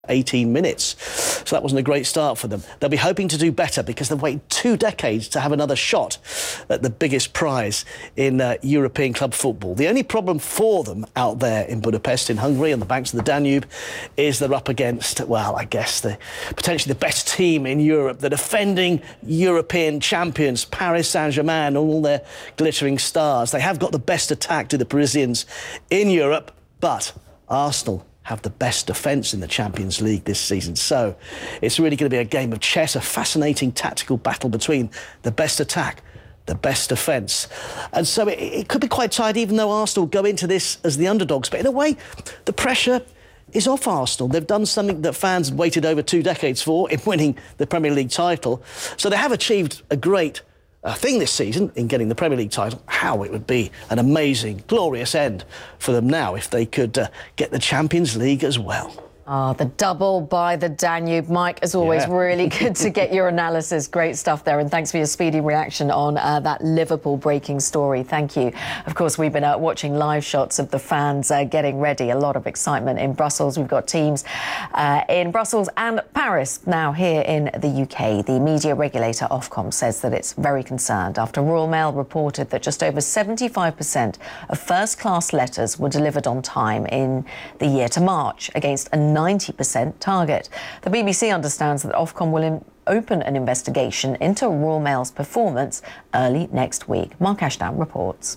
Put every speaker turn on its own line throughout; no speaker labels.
18 minutes. So that wasn't a great start for them. They'll be hoping to do better because they've waited 2 decades to have another shot at the biggest prize in European club football. The only problem for them out there in Budapest, in Hungary, on the banks of the Danube, is they're up against, well, I guess, potentially the best team in Europe, the defending European champions, Paris Saint-Germain, all their glittering stars. They have got the best attack to the Parisians in Europe, but Arsenal have the best defence in the Champions League this season. So it's really going to be a game of chess, a fascinating tactical battle between the best attack, the best defence. And so it could be quite tight, even though Arsenal go into this as the underdogs. But in a way, the pressure is off Arsenal. They've done something that fans waited over 2 decades for in winning the Premier League title. So they have achieved a great thing this season in getting the Premier League title. How it would be an amazing, glorious end for them now if they could get the Champions League as well.
The double by the Danube. Mike, as always, really good to get your analysis. Great stuff there. And thanks for your speedy reaction on that Liverpool breaking story. Thank you. Of course, we've been watching live shots of the fans getting ready. A lot of excitement in Brussels. We've got teams in Brussels and Paris now here in the UK. The media regulator Ofcom says that it's very concerned after Royal Mail reported that just over 75% of first-class letters were delivered on time in the year to March, against a 90% target. The BBC understands that Ofcom will open an investigation into Royal Mail's performance early next week. Mark Ashdown reports.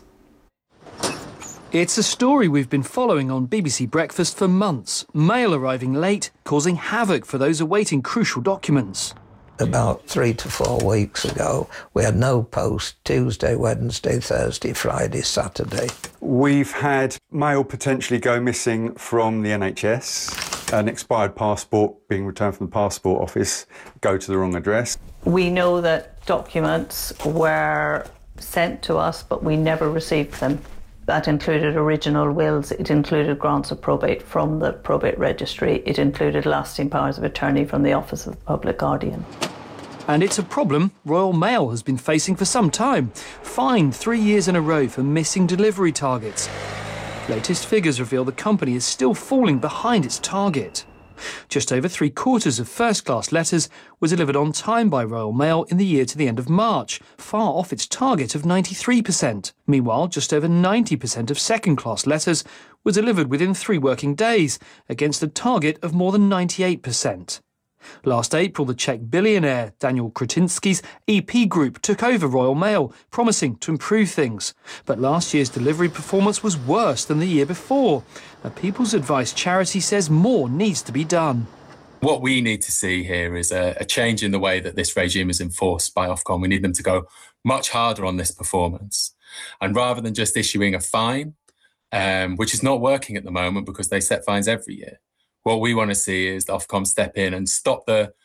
It's a story we've been following on BBC Breakfast for months. Mail arriving late, causing havoc for those awaiting crucial documents.
About 3 to 4 weeks ago, we had no post Tuesday, Wednesday, Thursday, Friday, Saturday.
We've had mail potentially go missing from the NHS, an expired passport being returned from the passport office, go to the wrong address.
We know that documents were sent to us, but we never received them. That included original wills, it included grants of probate from the probate registry, it included lasting powers of attorney from the Office of the Public Guardian.
And it's a problem Royal Mail has been facing for some time. Fined 3 years in a row for missing delivery targets. Latest figures reveal the company is still falling behind its target. Just over 3/4 of first-class letters were delivered on time by Royal Mail in the year to the end of March, far off its target of 93%. Meanwhile, just over 90% of second-class letters were delivered within 3 working days, against a target of more than 98%. Last April, the Czech billionaire Daniel Kretinsky's EP Group took over Royal Mail, promising to improve things. But last year's delivery performance was worse than the year before. A People's Advice charity says more needs to be done.
What we need to see here is a change in the way that this regime is enforced by Ofcom. We need them to go much harder on this performance. And rather than just issuing a fine, which is not working at the moment because they set fines every year, what we want to see is Ofcom step in and stop the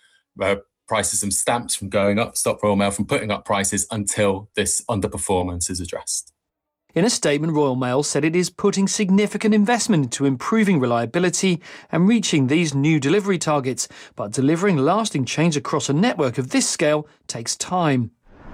prices and stamps from going up, stop Royal Mail from putting up prices until this underperformance is addressed.
In a statement, Royal Mail said it is putting significant investment into improving reliability and reaching these new delivery targets, but delivering lasting change across a network of this scale takes time.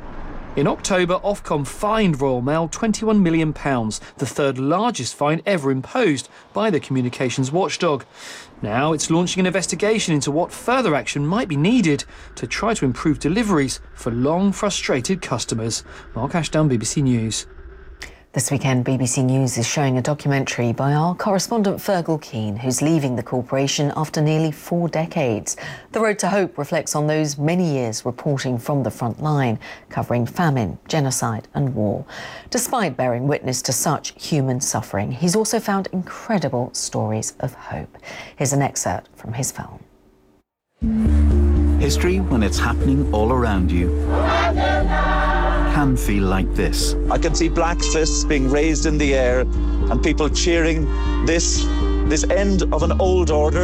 In October, Ofcom fined Royal Mail £21 million, the third largest fine ever imposed by the communications watchdog. Now it's launching an investigation into what further action might be needed to try to improve deliveries for long frustrated customers. Mark Ashdown, BBC News.
This weekend, BBC News is showing a documentary by our correspondent Fergal Keane, who's leaving the corporation after nearly 4 decades. The Road to Hope reflects on those many years reporting from the front line, covering famine, genocide and war. Despite bearing witness to such human suffering, he's also found incredible stories of hope. Here's an excerpt from his film.
History, when it's happening all around you, can feel like this.
I can see black fists being raised in the air and people cheering this end of an old order.